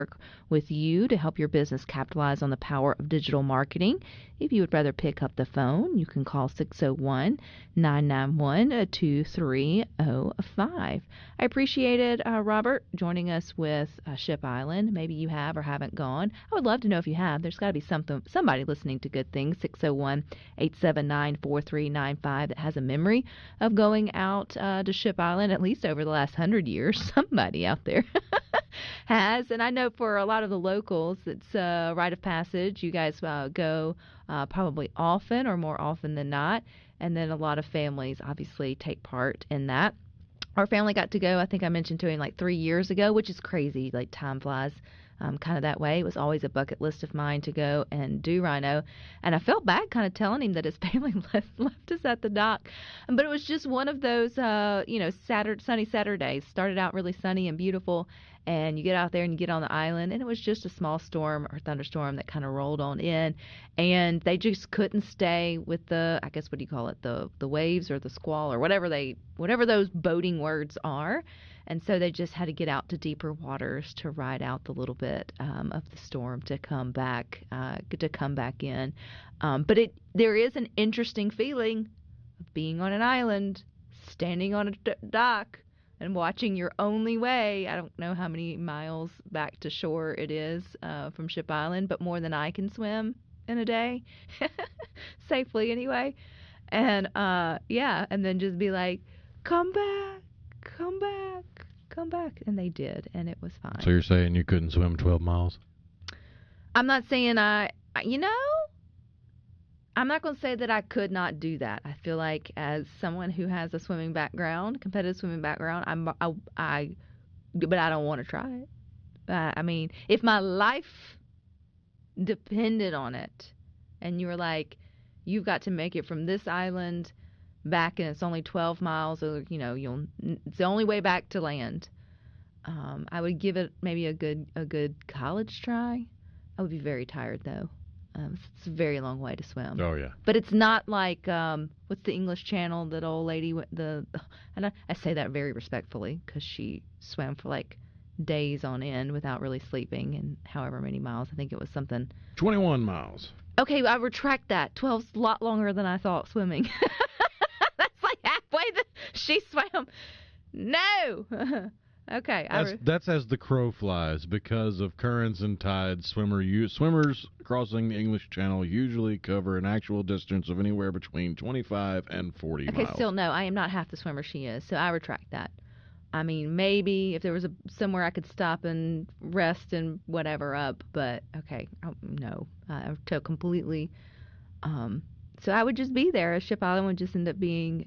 work with you to help your business capitalize on the power of digital marketing. If you would rather pick up the phone, you can call 601-991-2305. I appreciated Robert joining us with Ship Island. Maybe you have or haven't gone. I would love to know if you have. There's got to be somebody listening to Good Things, 601-879-4395, that has a memory of going out to Ship Island, at least over the last 100 years. Somebody out there has. And I know for a lot of the locals, it's a rite of passage. You guys go probably often or more often than not. And then a lot of families obviously take part in that. Our family got to go, I think I mentioned to him, like 3 years ago, which is crazy. Like, time flies kind of that way. It was always a bucket list of mine to go and do Rhino. And I felt bad kind of telling him that his family left us at the dock. But it was just one of those, sunny Saturdays. Started out really sunny and beautiful. And you get out there and you get on the island, and it was just a small storm or thunderstorm that kind of rolled on in. And they just couldn't stay with the, I guess, what do you call it, the waves or the squall or whatever those boating words are. And so they just had to get out to deeper waters to ride out the little bit of the storm to come back in. But there is an interesting feeling of being on an island, standing on a dock, and watching your only way. I don't know how many miles back to shore it is from Ship Island, but more than I can swim in a day, safely anyway. And and then just be like, come back, come back, come back. And they did, and it was fine. So you're saying you couldn't swim 12 miles? I'm not saying I'm not going to say that I could not do that. I feel like as someone who has a swimming background, competitive swimming background, but I don't want to try it. I mean, if my life depended on it, and you were like, you've got to make it from this island back, and it's only 12 miles, or it's the only way back to land. I would give it maybe a good college try. I would be very tired though. It's a very long way to swim. Oh, yeah. But it's not like, what's the English channel, that old lady, and I say that very respectfully because she swam for like days on end without really sleeping, and however many miles. I think it was something. 21 miles. Okay, I retract that. 12's a lot longer than I thought swimming. That's like halfway she swam. No! Okay. That's as the crow flies. Because of currents and tides, swimmers crossing the English Channel usually cover an actual distance of anywhere between 25 and 40 miles. Okay, still, no, I am not half the swimmer she is, so I retract that. I mean, maybe if there was somewhere I could stop and rest and whatever up, but okay, no, I completely. So I would just be there. Ship Island would just end up being,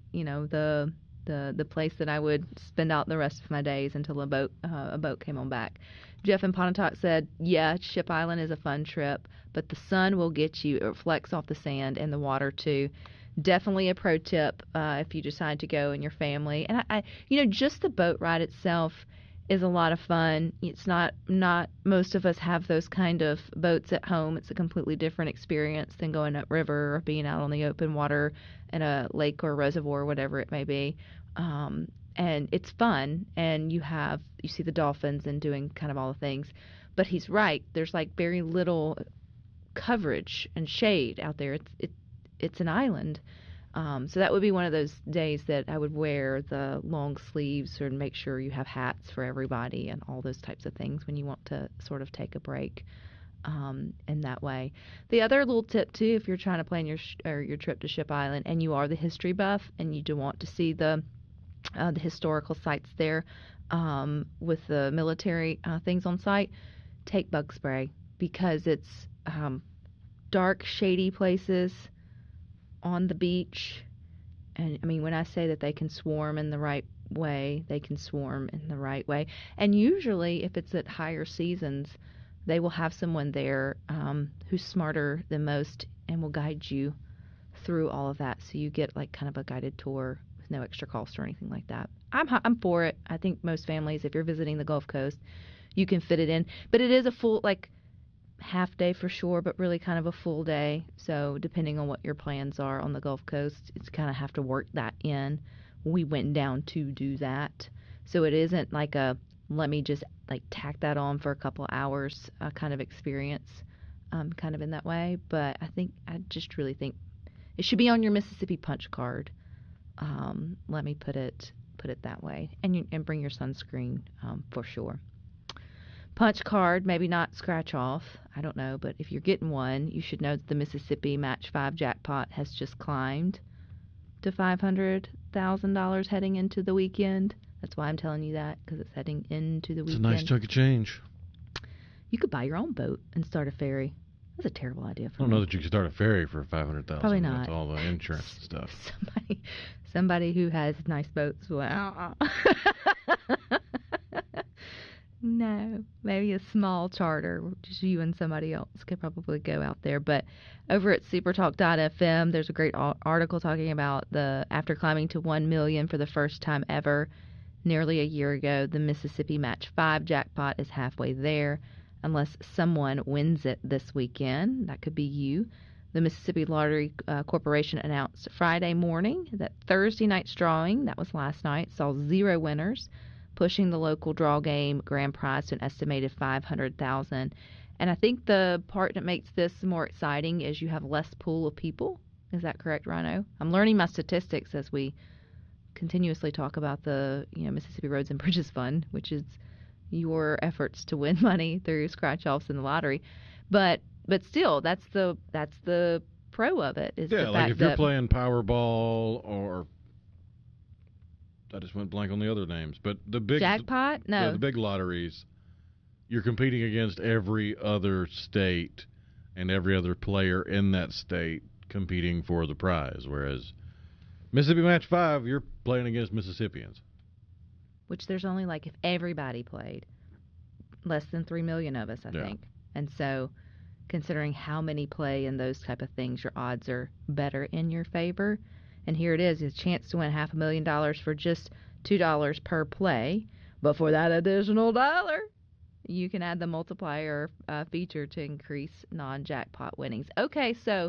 the place that I would spend out the rest of my days until a boat came on back. Jeff in Pontotoc said, yeah, Ship Island is a fun trip, but the sun will get you. It reflects off the sand and the water too. Definitely a pro tip if you decide to go and your family. And I just the boat ride itself is a lot of fun. It's not most of us have those kind of boats at home. It's a completely different experience than going upriver or being out on the open water in a lake or reservoir or whatever it may be. And it's fun, and you see the dolphins and doing kind of all the things. But he's right. There's like very little coverage and shade out there. It's an island. So that would be one of those days that I would wear the long sleeves and make sure you have hats for everybody and all those types of things when you want to sort of take a break in that way. The other little tip, too, if you're trying to plan your trip to Ship Island and you are the history buff and you do want to see the historical sites there with the military things on site, take bug spray because it's dark, shady places on the beach. And I mean, when I say that they can swarm in the right way, they can swarm in the right way. And usually if it's at higher seasons, they will have someone there who's smarter than most and will guide you through all of that. So you get like kind of a guided tour with no extra cost or anything like that. I'm for it. I think most families, if you're visiting the Gulf Coast, you can fit it in. But it is a full, like, half day for sure, but really kind of a full day. So depending on what your plans are on the Gulf Coast, it's kind of have to work that in. We went down to do that. So it isn't like a let me just like tack that on for a couple hours kind of experience, kind of in that way. But I just really think it should be on your Mississippi Punch card. Let me put it that way, and bring your sunscreen for sure. Punch card, maybe not scratch off. I don't know, but if you're getting one, you should know that the Mississippi Match 5 jackpot has just climbed to $500,000 heading into the weekend. That's why I'm telling you that, because it's heading into the weekend. It's a nice chunk of change. You could buy your own boat and start a ferry. That's a terrible idea for me. I don't know that you could start a ferry for $500,000. Probably not. With all the insurance stuff. Somebody who has nice boats will. No, maybe a small charter. Just you and somebody else could probably go out there. But over at supertalk.fm, there's a great article talking about after climbing to 1 million for the first time ever nearly a year ago, the Mississippi Match 5 jackpot is halfway there, unless someone wins it this weekend. That could be you. The Mississippi Lottery Corporation announced Friday morning that Thursday night's drawing, that was last night, saw 0 winners, pushing the local draw game grand prize to an estimated $500,000. And I think the part that makes this more exciting is you have less pool of people. Is that correct, Rhino? I'm learning my statistics as we continuously talk about the Mississippi Roads and Bridges Fund, which is your efforts to win money through scratch-offs in the lottery. But still, that's the pro of it. Is the like fact if you're playing Powerball or I just went blank on the other names, but the big jackpot, no, the big lotteries, you're competing against every other state and every other player in that state competing for the prize. Whereas Mississippi Match 5, you're playing against Mississippians. Which there's only if everybody played, less than 3 million of us, I think. And so, considering how many play in those type of things, your odds are better in your favor. And here it is, a chance to win $500,000 for just $2 per play. But for that additional $1, you can add the multiplier feature to increase non-jackpot winnings. Okay, so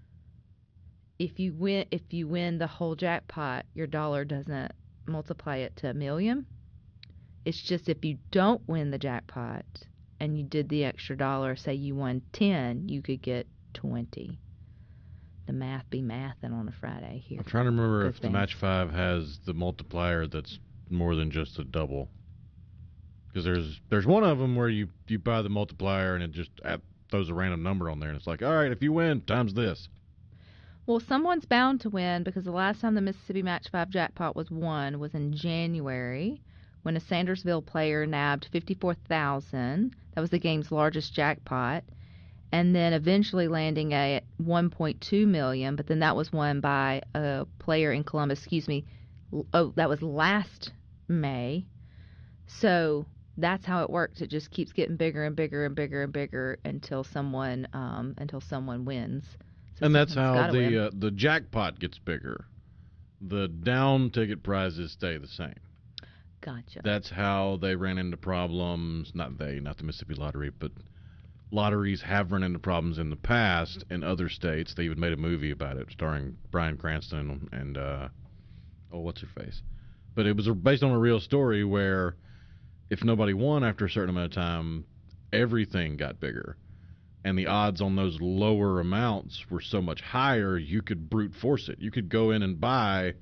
if you win the whole jackpot, your dollar doesn't multiply it to $1 million. It's just if you don't win the jackpot and you did the extra $1, say you won 10, you could get 20. The math be mathing on a Friday here. I'm trying to remember if the Match 5 has the multiplier that's more than just a double. Because there's one of them where you buy the multiplier and it just throws a random number on there, and it's like, all right, if you win, times this. Well, someone's bound to win, because the last time the Mississippi Match 5 jackpot was won was in January, when a Sandersville player nabbed $54,000. That was the game's largest jackpot. And then eventually landing at $1.2 million, but then that was won by a player in Columbus. That was last May. So that's how it works. It just keeps getting bigger and bigger and bigger and bigger until someone wins. So and that's how the jackpot gets bigger. The down ticket prizes stay the same. Gotcha. That's how they ran into problems. Not the Mississippi Lottery, but lotteries have run into problems in the past in other states. They even made a movie about it starring Bryan Cranston and what's her face. But it was based on a real story where if nobody won after a certain amount of time, everything got bigger. And the odds on those lower amounts were so much higher, you could brute force it. You could go in and buy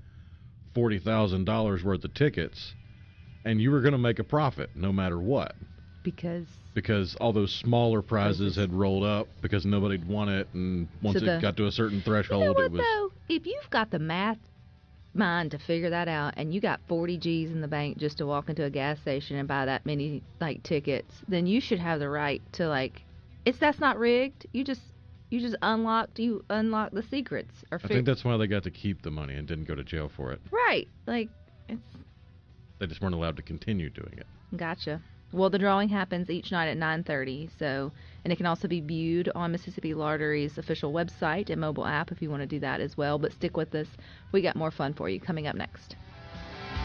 $40,000 worth of tickets, and you were going to make a profit no matter what. Because all those smaller prizes had rolled up because nobody'd won it, and once it got to a certain threshold, it was... Though, if you've got the math mind to figure that out, and you got 40 G's in the bank just to walk into a gas station and buy that many tickets, then you should have the right to that's not rigged. You just unlock the secrets. I think that's why they got to keep the money and didn't go to jail for it. Right. They just weren't allowed to continue doing it. Gotcha. Well, the drawing happens each night at 9:30, and it can also be viewed on Mississippi Lottery's official website and mobile app if you want to do that as well. But stick with us. We got more fun for you coming up next.